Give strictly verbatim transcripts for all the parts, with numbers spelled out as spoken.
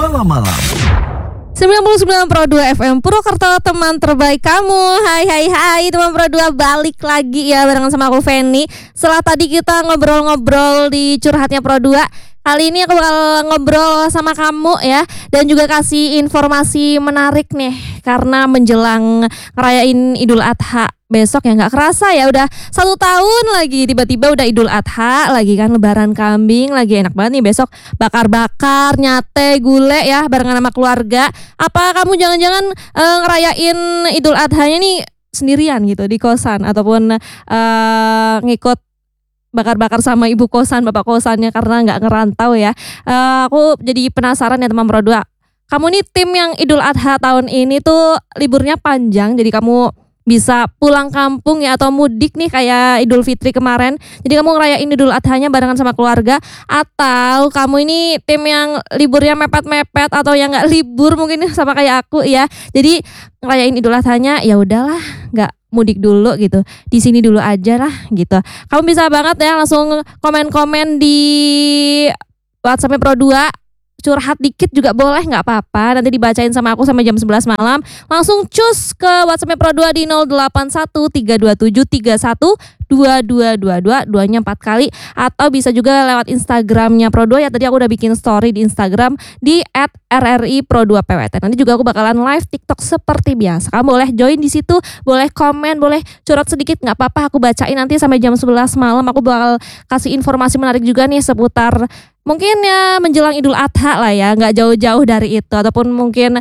malam-malam. sembilan puluh sembilan Pro dua F M Purwokerto, teman terbaik kamu. Hai hai hai teman Pro dua, balik lagi ya barengan sama aku Feni. Setelah tadi kita ngobrol-ngobrol di curhatnya Pro dua, kali ini aku bakal ngobrol sama kamu ya, dan juga kasih informasi menarik nih, karena menjelang ngerayain Idul Adha besok ya, nggak kerasa ya udah satu tahun lagi, tiba-tiba udah Idul Adha lagi kan, lebaran kambing lagi, enak banget nih besok bakar-bakar, nyate, gule ya barengan sama keluarga. Apa kamu jangan-jangan uh, ngerayain Idul Adhanya nih sendirian gitu di kosan, ataupun uh, ngikut bakar-bakar sama ibu kosan, bapak kosannya karena nggak ngerantau ya. Uh, aku jadi penasaran ya teman Pro dua. Kamu nih tim yang Idul Adha tahun ini tuh liburnya panjang, jadi kamu bisa pulang kampung ya, atau mudik nih kayak Idul Fitri kemarin. Jadi kamu ngerayain Idul Adhanya barengan sama keluarga, atau kamu ini tim yang liburnya mepet-mepet, atau yang nggak libur mungkin sama kayak aku ya. Jadi ngerayain Idul Adhanya ya udahlah, nggak mudik dulu gitu, di sini dulu aja lah gitu. Kamu bisa banget ya langsung komen-komen di WhatsApp-nya Pro dua, curhat dikit juga boleh, nggak apa-apa, nanti dibacain sama aku sampai jam sebelas malam. Langsung cus ke WhatsApp-nya Pro dua di nol delapan satu tiga dua tujuh tiga satu dua dua dua dua, duanya empat kali, atau bisa juga lewat Instagramnya Pro dua ya. Tadi aku udah bikin story di Instagram di et er er i pro dua p w t. Nanti juga aku bakalan live TikTok seperti biasa. Kamu boleh join di situ, boleh komen, boleh curhat sedikit, nggak apa-apa, aku bacain nanti sampai jam sebelas malam. Aku bakal kasih informasi menarik juga nih seputar mungkin ya menjelang Idul Adha lah ya, nggak jauh-jauh dari itu, ataupun mungkin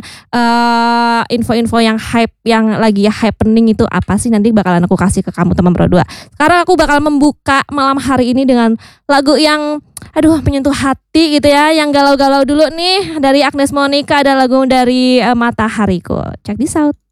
uh, info-info yang hype, yang lagi happening itu apa sih, nanti bakalan aku kasih ke kamu teman Pro dua. Sekarang aku bakal membuka malam hari ini dengan lagu yang aduh menyentuh hati gitu ya, yang galau-galau dulu nih dari Agnes Monica, ada lagu dari uh, Matahariku. Check this out.